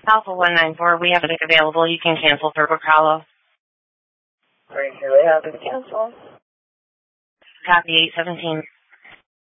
Alpha 194, we have a ticket available. You can cancel for Brook Hollow. Very clearly happy to cancel. Copy 817.